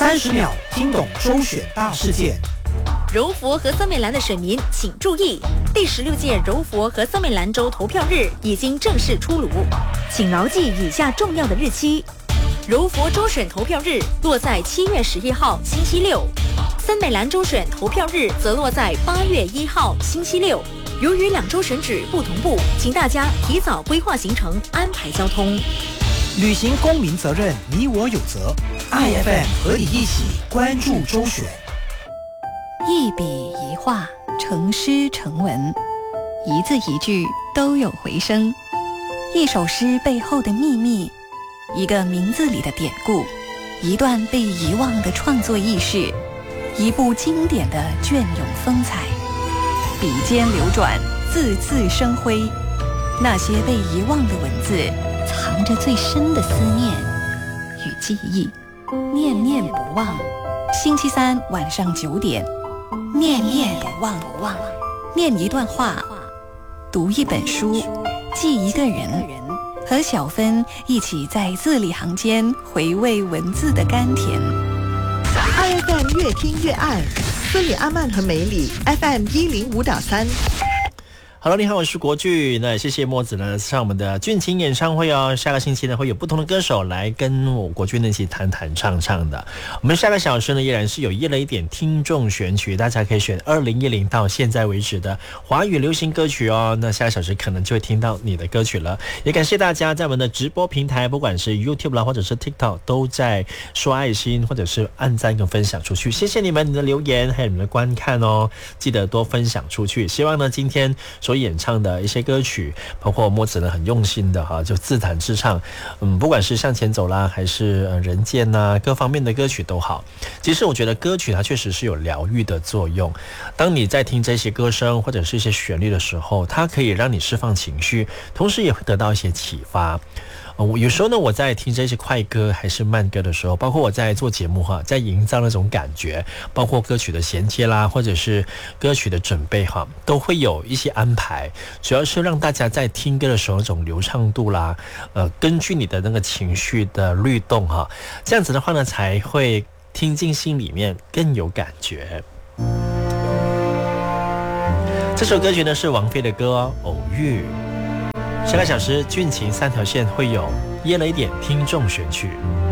30秒听懂周选大事件。 柔佛和森美兰的选民请注意，第16届柔佛和森美兰州投票日已经正式出炉，请牢记以下重要的日期。柔佛州选投票日落在7月11号星期六，森美兰州选投票日则落在8月1号星期六。由于2州选举不同步，请大家提早规划行程，安排交通。 履行公民责任，你我有责。IFM 和你一起关注周选。 一笔一画，成诗成文，一字一句都有回声。一首诗背后的秘密，一个名字里的典故，一段被遗忘的创作轶事，一部经典的隽永风采。笔尖流转，字字生辉。那些被遗忘的文字，藏着最深的思念与记忆，念念不忘。星期三晚上9点，念念不忘。念一段话，读一本书，记一个人，和小芬一起在字里行间回味文字的甘甜。 IFM 越听越爱，斯里阿曼和梅里 FM 105.3。 Hello， 你好，我是国巨。那谢谢墨子呢上我们的俊情演唱会哦。下个星期呢会有不同的歌手来跟我国巨呢一起弹弹唱唱的。我们下个小时呢依然是有夜了一点听众选曲，大家可以选2010到现在为止的华语流行歌曲哦。那下个小时可能就会听到你的歌曲了。也感谢大家在我们的直播平台，不管是 YouTube 啦或者是 TikTok 都在刷爱心或者是按赞跟分享出去。谢谢你们的留言还有你们的观看哦，记得多分享出去。希望呢今天所演唱的一些歌曲，包括墨子呢很用心的就自弹自唱，不管是向前走啦，还是人间呐，各方面的歌曲都好。其实我觉得歌曲它确实是有疗愈的作用。当你在听这些歌声或者是一些旋律的时候，它可以让你释放情绪，同时也会得到一些启发。有时候呢，我在听这些快歌还是慢歌的时候，包括我在做节目在营造那种感觉，包括歌曲的衔接啦，或者是歌曲的准备都会有一些安排，主要是让大家在听歌的时候那种流畅度啦，根据你的那个情绪的律动这样子的话呢，才会听进心里面更有感觉。这首歌曲呢是王菲的歌《偶遇》。下个小时俊情3条线会有夜了一点听众选曲。